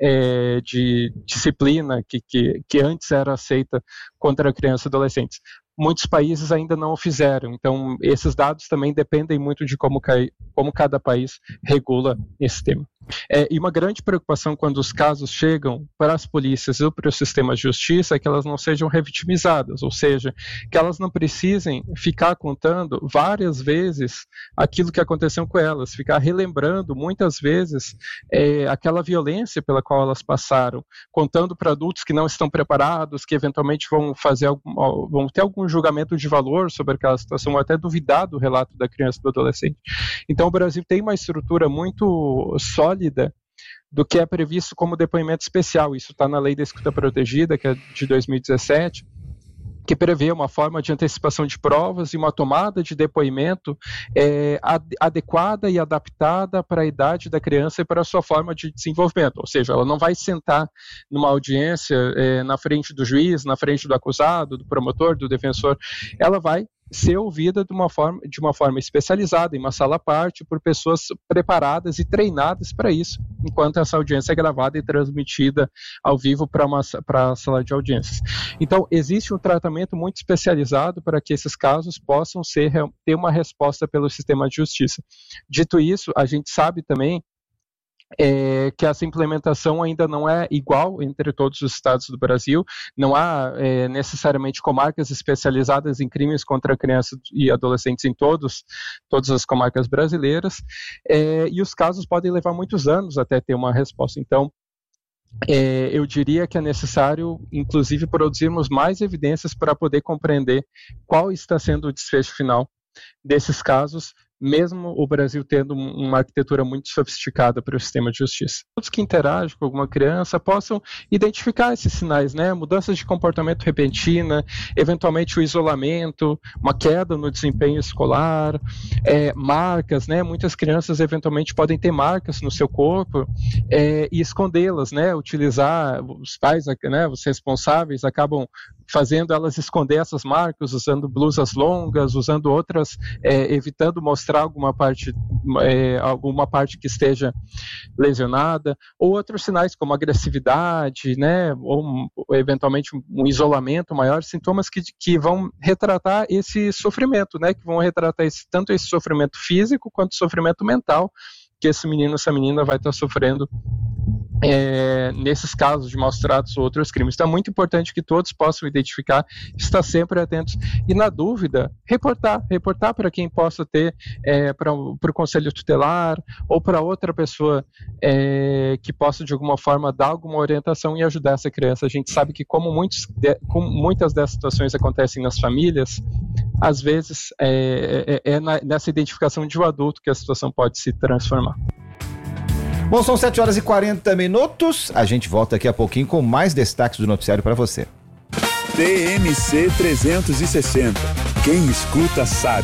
de disciplina que antes era aceita contra crianças e adolescentes. Muitos países ainda não o fizeram, então esses dados também dependem muito de como cada país regula esse tema. E uma grande preocupação quando os casos chegam para as polícias ou para o sistema de justiça é que elas não sejam revitimizadas, ou seja, que elas não precisem ficar contando várias vezes aquilo que aconteceu com elas, ficar relembrando muitas vezes aquela violência pela qual elas passaram, contando para adultos que não estão preparados, que eventualmente vão ter algum julgamento de valor sobre aquela situação, ou até duvidar do relato da criança e do adolescente. Então o Brasil tem uma estrutura muito sólida do que é previsto como depoimento especial. Isso está na Lei da Escuta Protegida, que é de 2017, que prevê uma forma de antecipação de provas e uma tomada de depoimento adequada e adaptada para a idade da criança e para a sua forma de desenvolvimento. Ou seja, ela não vai sentar numa audiência na frente do juiz, na frente do acusado, do promotor, do defensor. Ela vai ser ouvida de uma forma especializada, em uma sala à parte, por pessoas preparadas e treinadas para isso, enquanto essa audiência é gravada e transmitida ao vivo para a sala de audiências. Então, existe um tratamento muito especializado para que esses casos possam ter uma resposta pelo sistema de justiça. Dito isso, a gente sabe também que essa implementação ainda não é igual entre todos os estados do Brasil, não há necessariamente comarcas especializadas em crimes contra crianças e adolescentes em todas as comarcas brasileiras, e os casos podem levar muitos anos até ter uma resposta. Então, eu diria que é necessário, inclusive, produzirmos mais evidências para poder compreender qual está sendo o desfecho final desses casos, mesmo o Brasil tendo uma arquitetura muito sofisticada para o sistema de justiça. Todos que interagem com alguma criança possam identificar esses sinais, né? Mudanças de comportamento repentina, eventualmente o isolamento, uma queda no desempenho escolar, marcas, né? Muitas crianças eventualmente podem ter marcas no seu corpo e escondê-las, né? Utilizar, os pais, né? Os responsáveis acabam fazendo elas esconder essas marcas, usando blusas longas, usando outras, evitando mostrar alguma parte que esteja lesionada, ou outros sinais como agressividade, né, ou eventualmente um isolamento maior, sintomas que vão retratar esse sofrimento, né, que vão retratar tanto esse sofrimento físico quanto sofrimento mental que esse menino, essa menina vai estar sofrendo nesses casos de maus tratos ou outros crimes. Então é muito importante que todos possam identificar, estar sempre atentos e, na dúvida, reportar para quem possa ter, para o Conselho Tutelar ou para outra pessoa que possa de alguma forma dar alguma orientação e ajudar essa criança. A gente sabe que como muitas dessas situações acontecem nas famílias, às vezes nessa identificação de um adulto que a situação pode se transformar. Bom, são 7h40. A gente volta daqui a pouquinho com mais destaques do noticiário para você. TMC 360. Quem escuta sabe.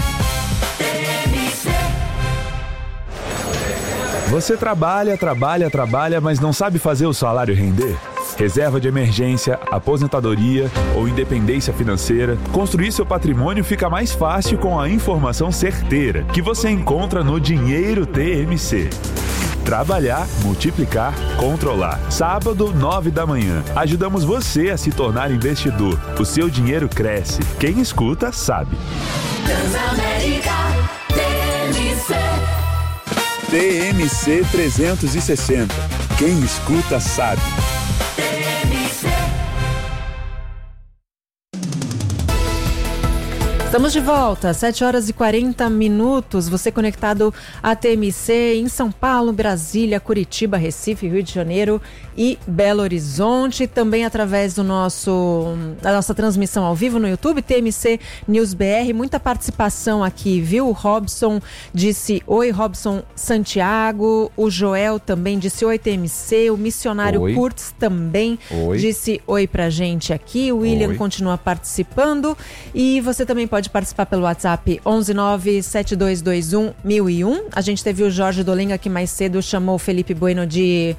Você trabalha, mas não sabe fazer o salário render? Reserva de emergência, aposentadoria ou independência financeira, construir seu patrimônio fica mais fácil com a informação certeira que você encontra no Dinheiro TMC. Trabalhar, multiplicar, controlar. Sábado, 9 da manhã. Ajudamos você a se tornar investidor. O seu dinheiro cresce. Quem escuta, sabe. Transamérica, TMC 360. Quem escuta, sabe. Estamos de volta, 7h40. Você conectado à TMC em São Paulo, Brasília, Curitiba, Recife, Rio de Janeiro e Belo Horizonte. Também através da nossa transmissão ao vivo no YouTube, TMC News BR. Muita participação aqui, viu? O Robson disse oi, Robson Santiago. O Joel também disse oi, TMC. O missionário Kurtz também disse oi pra gente aqui. O William continua participando. E você também pode participar pelo WhatsApp 11972211001. A gente teve o Jorge Dolenga que mais cedo chamou o Felipe Bueno de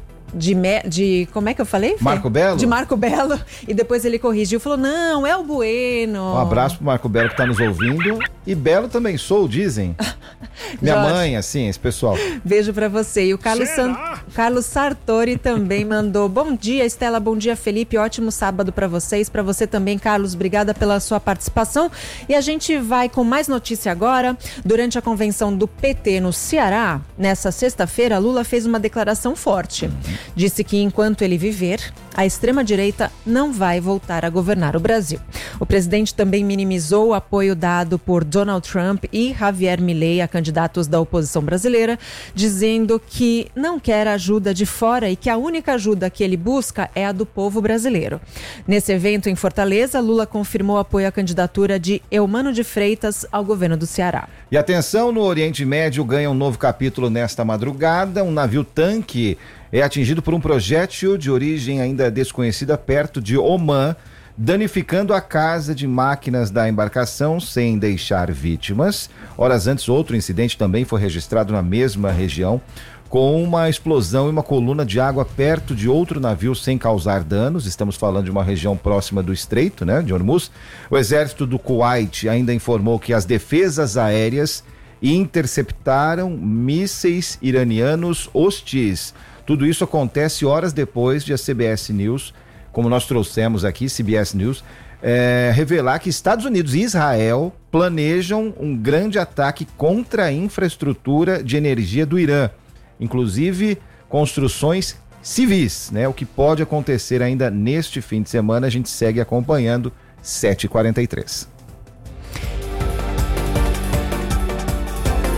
como é que eu falei? Marco Belo? De Marco Belo. E depois ele corrigiu, falou, não, é o Bueno. Um abraço pro Marco Belo que tá nos ouvindo. E Belo também sou, dizem. Minha mãe, assim, esse pessoal. Beijo pra você. E o Carlos Sartori também mandou, bom dia, Estela, bom dia, Felipe, ótimo sábado pra vocês. Pra você também, Carlos, obrigada pela sua participação. E a gente vai com mais notícia agora. Durante a convenção do PT no Ceará, nessa sexta-feira, Lula fez uma declaração forte. Disse que enquanto ele viver, a extrema-direita não vai voltar a governar o Brasil. O presidente também minimizou o apoio dado por Donald Trump e Javier Milei a candidatos da oposição brasileira, dizendo que não quer ajuda de fora e que a única ajuda que ele busca é a do povo brasileiro. Nesse evento em Fortaleza, Lula confirmou apoio à candidatura de Eumano de Freitas ao governo do Ceará. E atenção, no Oriente Médio ganha um novo capítulo nesta madrugada. Um navio-tanque é atingido por um projétil de origem ainda desconhecida perto de Omã, danificando a casa de máquinas da embarcação sem deixar vítimas. Horas antes, outro incidente também foi registrado na mesma região, com uma explosão e uma coluna de água perto de outro navio sem causar danos. Estamos falando de uma região próxima do Estreito, né, de Hormuz. O exército do Kuwait ainda informou que as defesas aéreas interceptaram mísseis iranianos hostis. Tudo isso acontece horas depois de a CBS News, como nós trouxemos aqui, CBS News, revelar que Estados Unidos e Israel planejam um grande ataque contra a infraestrutura de energia do Irã, inclusive construções civis, né? O que pode acontecer ainda neste fim de semana, a gente segue acompanhando. 7h43.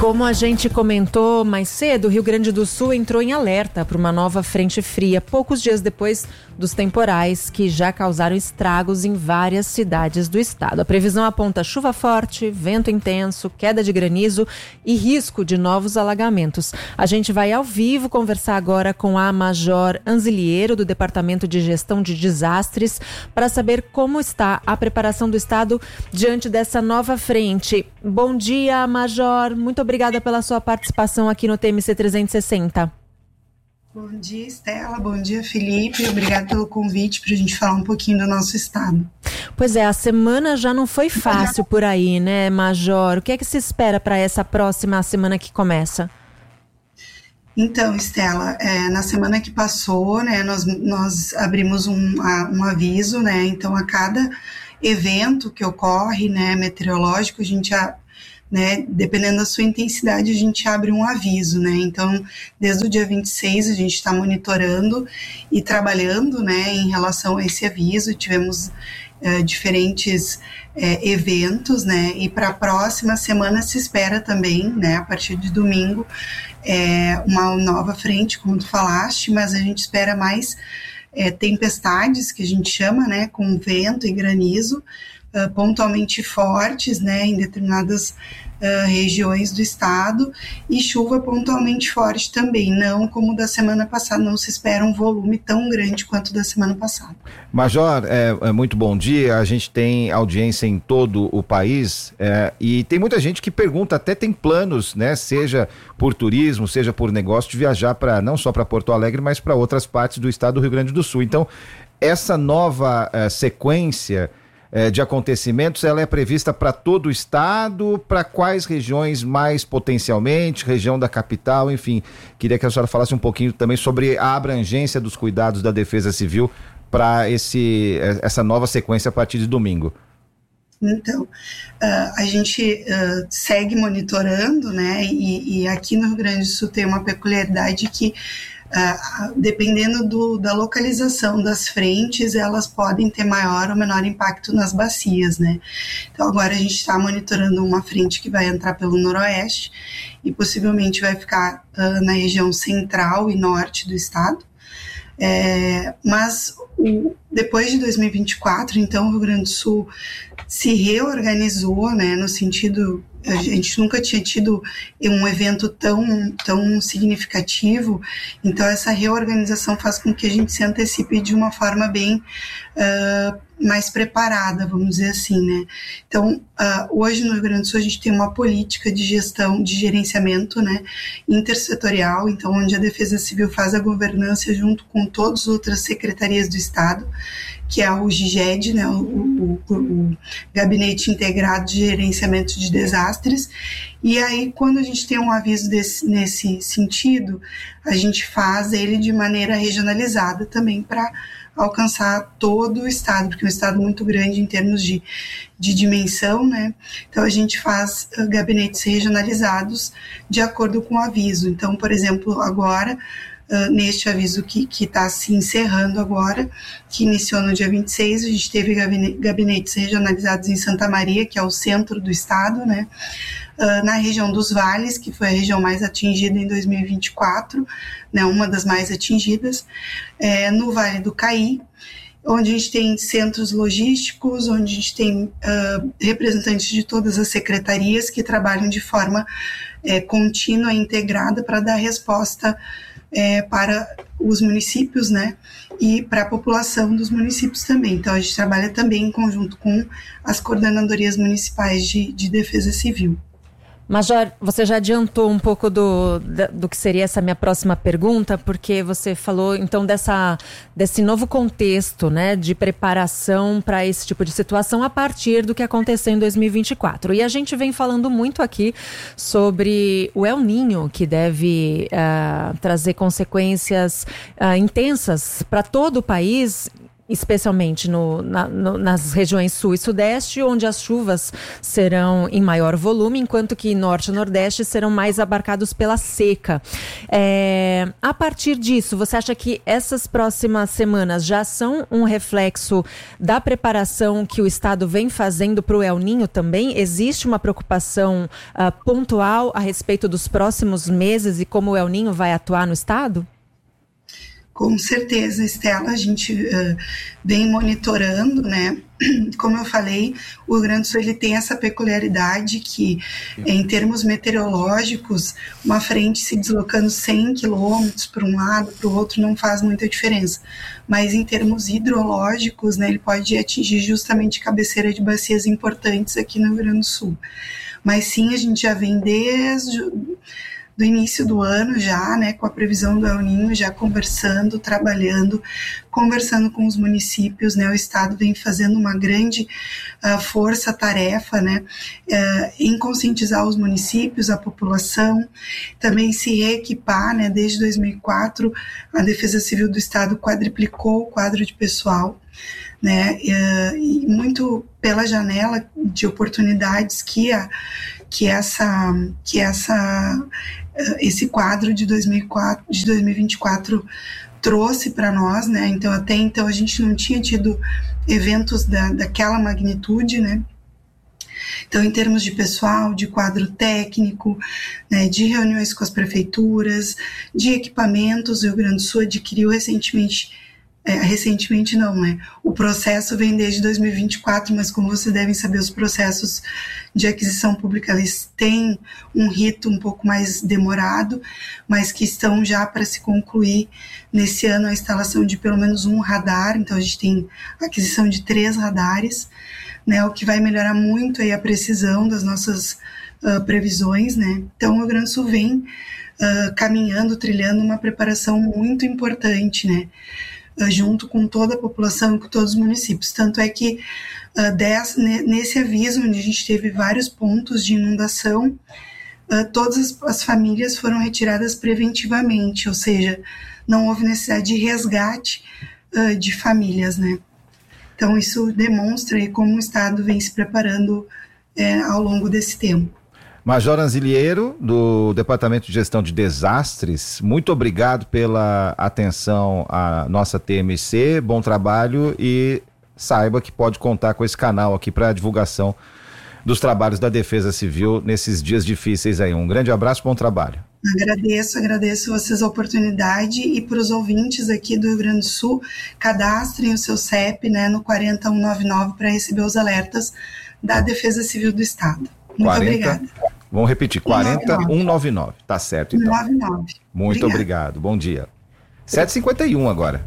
Como a gente comentou mais cedo, o Rio Grande do Sul entrou em alerta para uma nova frente fria, poucos dias depois dos temporais que já causaram estragos em várias cidades do estado. A previsão aponta chuva forte, vento intenso, queda de granizo e risco de novos alagamentos. A gente vai ao vivo conversar agora com a Major Anziliero, do Departamento de Gestão de Desastres, para saber como está a preparação do estado diante dessa nova frente. Bom dia, Major. Muito obrigada pela sua participação aqui no TMC 360. Bom dia, Estela. Bom dia, Felipe. Obrigada pelo convite para a gente falar um pouquinho do nosso estado. Pois é, a semana já não foi fácil por aí, né, Major? O que é que se espera para essa próxima semana que começa? Então, Estela, na semana que passou, né, nós abrimos um aviso, né, então a cada evento que ocorre, né, meteorológico, a gente né, dependendo da sua intensidade, a gente abre um aviso, né, então desde o dia 26 a gente está monitorando e trabalhando, né, em relação a esse aviso. Tivemos diferentes eventos, né, e para a próxima semana se espera também, né, a partir de domingo, uma nova frente, como tu falaste, mas a gente espera mais tempestades, que a gente chama, né, com vento e granizo, pontualmente fortes, né, em determinadas regiões do estado, e chuva pontualmente forte também, não como da semana passada, não se espera um volume tão grande quanto da semana passada. Major, muito bom dia. A gente tem audiência em todo o país e tem muita gente que pergunta, até tem planos, né, seja por turismo, seja por negócio, de viajar não só para Porto Alegre, mas para outras partes do estado do Rio Grande do Sul. Então, essa nova sequência de acontecimentos, ela é prevista para todo o estado, para quais regiões mais potencialmente, região da capital, enfim. Queria que a senhora falasse um pouquinho também sobre a abrangência dos cuidados da Defesa Civil para essa nova sequência a partir de domingo. Então, a gente segue monitorando, né, e aqui no Rio Grande do Sul tem uma peculiaridade que dependendo da localização das frentes, elas podem ter maior ou menor impacto nas bacias, né? Então agora a gente está monitorando uma frente que vai entrar pelo noroeste e possivelmente vai ficar na região central e norte do estado. Mas depois de 2024, então o Rio Grande do Sul se reorganizou, né, no sentido, a gente nunca tinha tido um evento tão significativo, então essa reorganização faz com que a gente se antecipe de uma forma bem mais preparada, vamos dizer assim, né. Então, hoje no Rio Grande do Sul a gente tem uma política de gestão, de gerenciamento, né, intersetorial, então onde a Defesa Civil faz a governança junto com todas as outras secretarias do Estado, que é o GIGED, né, o Gabinete Integrado de Gerenciamento de Desastres. E aí, quando a gente tem um aviso nesse sentido, a gente faz ele de maneira regionalizada também para alcançar todo o estado, porque é um estado muito grande em termos de dimensão, né? Então a gente faz gabinetes regionalizados de acordo com o aviso. Então, por exemplo, agora, neste aviso que está se encerrando agora, que iniciou no dia 26, a gente teve gabinetes regionalizados em Santa Maria, que é o centro do estado, né? Na região dos vales, que foi a região mais atingida em 2024, né, uma das mais atingidas, no Vale do Caí, onde a gente tem centros logísticos, onde a gente tem representantes de todas as secretarias que trabalham de forma contínua e integrada para dar resposta para os municípios, né, e para a população dos municípios também. Então a gente trabalha também em conjunto com as coordenadorias municipais de defesa civil. Major, você já adiantou um pouco do que seria essa minha próxima pergunta, porque você falou então desse novo contexto, né, de preparação para esse tipo de situação a partir do que aconteceu em 2024. E a gente vem falando muito aqui sobre o El Niño, que deve trazer consequências intensas para todo o país, especialmente nas regiões sul e sudeste, onde as chuvas serão em maior volume, enquanto que norte e nordeste serão mais abarcados pela seca. A partir disso, você acha que essas próximas semanas já são um reflexo da preparação que o Estado vem fazendo para o El Niño também? Existe uma preocupação pontual a respeito dos próximos meses e como o El Niño vai atuar no Estado? Com certeza, Estela, a gente vem monitorando, né? Como eu falei, o Rio Grande do Sul ele tem essa peculiaridade que, em termos meteorológicos, uma frente se deslocando 100 quilômetros para um lado, para o outro, não faz muita diferença. Mas em termos hidrológicos, né, ele pode atingir justamente cabeceira de bacias importantes aqui no Rio Grande do Sul. Mas sim, a gente já vem desde do início do ano já, né, com a previsão do El Niño, já trabalhando, conversando com os municípios, né, o Estado vem fazendo uma grande força-tarefa, né, em conscientizar os municípios, a população, também se reequipar, né, desde 2004, a Defesa Civil do Estado quadriplicou o quadro de pessoal, né, e muito pela janela de oportunidades que esse quadro de 2024 trouxe para nós, né? Então, até então a gente não tinha tido eventos daquela magnitude, né? Então, em termos de pessoal, de quadro técnico, né, de reuniões com as prefeituras, de equipamentos, o Rio Grande do Sul adquiriu recentemente não, né? O processo vem desde 2024, mas como vocês devem saber, os processos de aquisição pública, eles têm um rito um pouco mais demorado, mas que estão já para se concluir nesse ano a instalação de pelo menos um radar. Então a gente tem a aquisição de 3 radares, né? O que vai melhorar muito aí a precisão das nossas previsões, né? Então o Rio Grande do Sul vem caminhando, trilhando uma preparação muito importante, né? Junto com toda a população, com todos os municípios. Tanto é que nesse aviso, onde a gente teve vários pontos de inundação, todas as famílias foram retiradas preventivamente, ou seja, não houve necessidade de resgate de famílias, né? Então isso demonstra aí como o Estado vem se preparando ao longo desse tempo. Major Anzilheiro, do Departamento de Gestão de Desastres, muito obrigado pela atenção à nossa TMC, bom trabalho e saiba que pode contar com esse canal aqui para a divulgação dos trabalhos da Defesa Civil nesses dias difíceis aí. Um grande abraço, bom trabalho. Agradeço vocês a oportunidade e para os ouvintes aqui do Rio Grande do Sul, cadastrem o seu CEP, né, no 40199 para receber os alertas da Defesa Civil do Estado. Muito obrigada. Vamos repetir, 40199, tá certo então. 199. Muito obrigado, bom dia. 7h51 agora.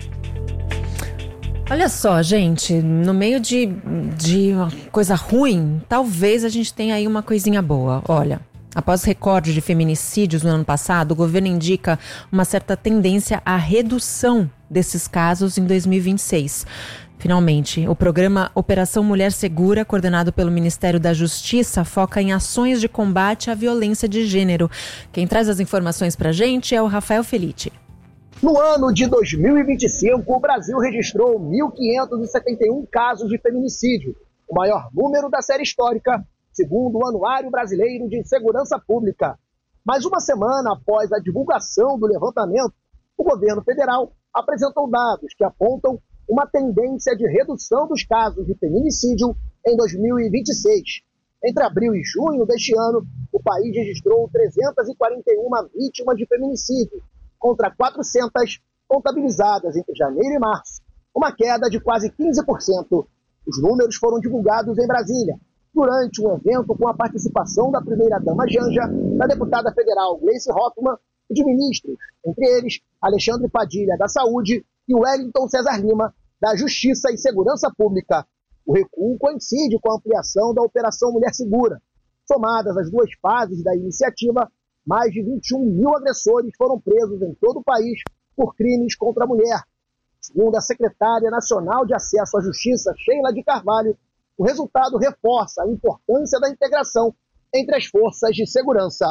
Olha só, gente, no meio de uma coisa ruim, talvez a gente tenha aí uma coisinha boa. Olha, após recorde de feminicídios no ano passado, o governo indica uma certa tendência à redução desses casos em 2026. Finalmente, o programa Operação Mulher Segura, coordenado pelo Ministério da Justiça, foca em ações de combate à violência de gênero. Quem traz as informações pra gente é o Rafael Felitti. No ano de 2025, o Brasil registrou 1.571 casos de feminicídio, o maior número da série histórica, segundo o Anuário Brasileiro de Segurança Pública. Mas uma semana após a divulgação do levantamento, o governo federal apresentou dados que apontam uma tendência de redução dos casos de feminicídio em 2026. Entre abril e junho deste ano, o país registrou 341 vítimas de feminicídio, contra 400 contabilizadas entre janeiro e março, uma queda de quase 15%. Os números foram divulgados em Brasília, durante um evento com a participação da primeira-dama Janja, da deputada federal Gleice Hoffmann e de ministros, entre eles Alexandre Padilha, da Saúde, e Wellington César Lima, da Justiça e Segurança Pública. O recuo coincide com a ampliação da Operação Mulher Segura. Somadas as 2 fases da iniciativa, mais de 21 mil agressores foram presos em todo o país por crimes contra a mulher. Segundo a secretária nacional de Acesso à Justiça, Sheila de Carvalho, o resultado reforça a importância da integração entre as forças de segurança.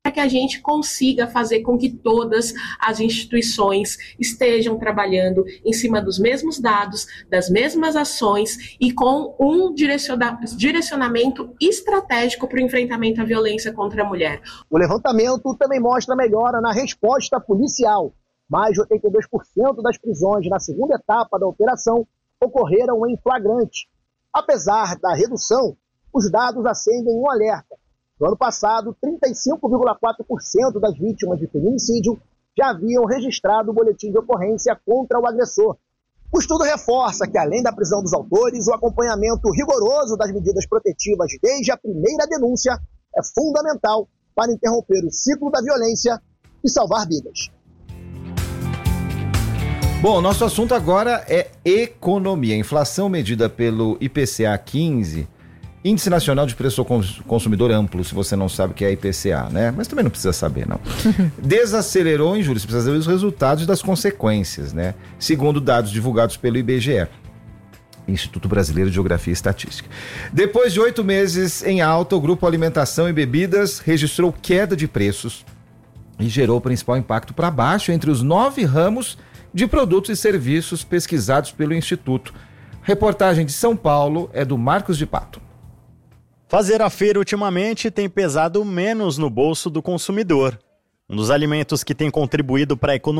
que a gente consiga fazer com que todas as instituições estejam trabalhando em cima dos mesmos dados, das mesmas ações e com um direcionamento estratégico para o enfrentamento à violência contra a mulher. O levantamento também mostra melhora na resposta policial. Mais de 82% das prisões na segunda etapa da operação ocorreram em flagrante. Apesar da redução, os dados acendem um alerta. No ano passado, 35,4% das vítimas de feminicídio já haviam registrado o boletim de ocorrência contra o agressor. O estudo reforça que, além da prisão dos autores, o acompanhamento rigoroso das medidas protetivas desde a primeira denúncia é fundamental para interromper o ciclo da violência e salvar vidas. Bom, nosso assunto agora é economia. A inflação medida pelo IPCA 15, Índice Nacional de Preço ao Consumidor Amplo, se você não sabe o que é IPCA, né? Mas também não precisa saber, não. Desacelerou em julho, você precisa ver os resultados das consequências, né? Segundo dados divulgados pelo IBGE, Instituto Brasileiro de Geografia e Estatística. Depois de 8 meses em alta, o Grupo Alimentação e Bebidas registrou queda de preços e gerou o principal impacto para baixo entre os 9 ramos de produtos e serviços pesquisados pelo Instituto. Reportagem de São Paulo é do Marcos de Pato. Fazer a feira ultimamente tem pesado menos no bolso do consumidor. Um dos alimentos que tem contribuído para a economia